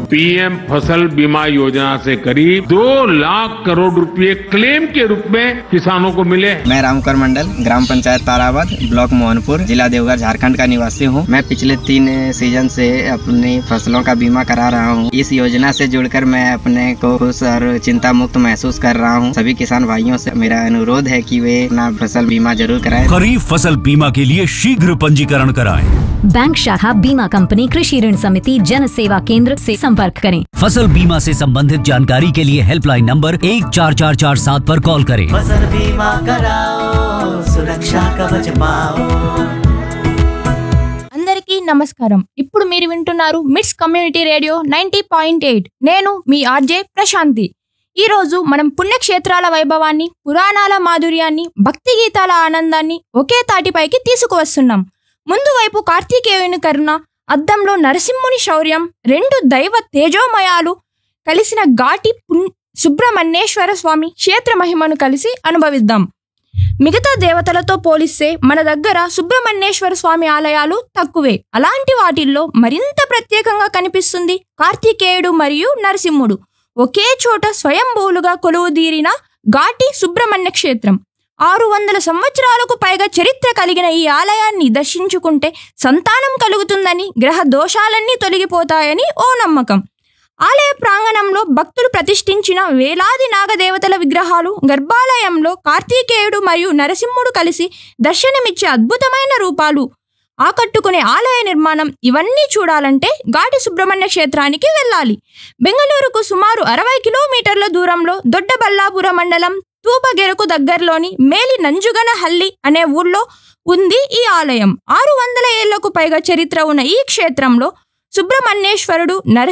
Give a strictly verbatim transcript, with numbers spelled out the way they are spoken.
PM फसल बीमा योजना से करीब दो लाख करोड़ रुपए क्लेम के रूप में किसानों को मिले। मैं रामकर मंडल, ग्राम पंचायत ताराबाद, ब्लॉक मोहनपुर, जिला देवघर, झारखंड का निवासी हूँ। मैं पिछले तीन सीजन से अपनी फसलों का बीमा करा रहा हूँ। इस योजना से जुड़कर मैं अपने को खुश और चिंता मुक्त महसूस कर रहा हूँ। सभी किसान भाइयों से मेरा अनुरोध है कि वे अपना फसल बीमा जरूर कराएं। खरीफ फसल बीमा के लिए शीघ्र पंजीकरण कराएं। बैंक शाखा बीमा कंपनी कृषि ऋण समिति जन सेवा केंद्र से संपर्क करें। फसल बीमा से संबंधित जानकारी के लिए हेल्पलाइन नंबर एक चार चार चार सात पर कॉल करें। फसल बीमा कराओ, सुरक्षा कवच पाओ। అందరికీ నమస్కారం. ఇప్పుడు మీరు వింటున్నారు మిట్స్ community radio ninety point eight. నేను మీ ఆర్జే ప్రశాంతి. ఈ రోజు మనం పుణ్యక్షేత్రాల వైభవాన్ని, పురాణాల మాధుర్యాన్ని, భక్తి గీతాల ఆనందాన్ని ఒకే తాటిపైకి తీసుకువస్తున్నాం. ముందు వైపు కార్తీకేయుని కరుణ, అద్దంలో నరసింహుని శౌర్యం, రెండు దైవ తేజోమయాలు కలిసిన ఘాటి సుబ్రహ్మణ్యేశ్వర స్వామి క్షేత్ర మహిమను కలిసి అనుభవిద్దాం. మిగతా దేవతలతో పోలిస్తే మన దగ్గర సుబ్రహ్మణ్యేశ్వర స్వామి ఆలయాలు తక్కువే. అలాంటి వాటిల్లో మరింత ప్రత్యేకంగా కనిపిస్తుంది కార్తీకేయుడు మరియు నరసింహుడు ఒకే చోట స్వయంభూలుగా కొలువుదీరిన ఘాటి సుబ్రహ్మణ్య క్షేత్రం. ఆరు వందల సంవత్సరాలకు పైగా చరిత్ర కలిగిన ఈ ఆలయాన్ని దర్శించుకుంటే సంతానం కలుగుతుందని, గ్రహ దోషాలన్నీ తొలగిపోతాయని ఓ నమ్మకం. ఆలయ ప్రాంగణంలో భక్తులు ప్రతిష్ఠించిన వేలాది నాగదేవతల విగ్రహాలు, గర్భాలయంలో కార్తీకేయుడు మరియు నరసింహుడు కలిసి దర్శనమిచ్చే అద్భుతమైన రూపాలు, ఆకట్టుకునే ఆలయ నిర్మాణం, ఇవన్నీ చూడాలంటే ఘాటి సుబ్రహ్మణ్య క్షేత్రానికి వెళ్ళాలి. బెంగళూరుకు సుమారు అరవై కిలోమీటర్ల దూరంలో దొడ్డబల్లాపుర మండలం తూపగెరకు దగ్గరలోని మేలి నంజుగనహల్లి అనే ఊళ్ళో ఉంది ఈ ఆలయం. ఆరు వందల ఏళ్లకు పైగా చరిత్ర ఉన్న ఈ క్షేత్రంలో సుబ్రహ్మణ్యేశ్వరుడు, నర